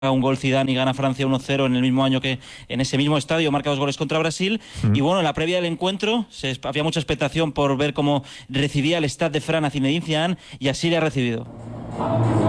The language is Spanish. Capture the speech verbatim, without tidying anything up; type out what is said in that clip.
un gol Zidane y gana Francia uno cero en el mismo año que en ese mismo estadio, marca dos goles contra Brasil. Mm. Y bueno, en la previa del encuentro se, había mucha expectación por ver cómo recibía el Stade de France a Zinedine Zidane, y así le ha recibido.